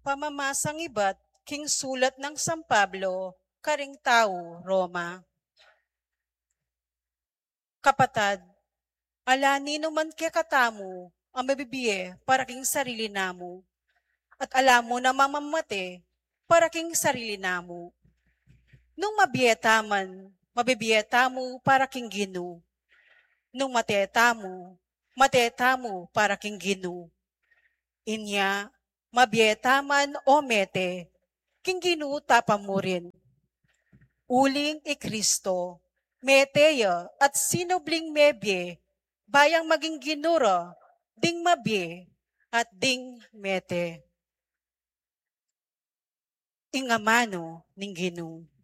Pamamasang iba't king sulat ng San Pablo, karing tao, Roma. Kapatad, alani naman kaya katamu ang mabibiye para king sarili namo. At alam mo na mamamate para king sarili namo. Nung mabibiyeta mo para king ginu. Nung mateta mo para king ginu. Inya, mabiyeta man o mete, king ginu tapam mo rin. Uling Kristo, meteya at sinubling mebye, bayang maging ginura, ding mabye at ding mete. Ingamano ning Ginu.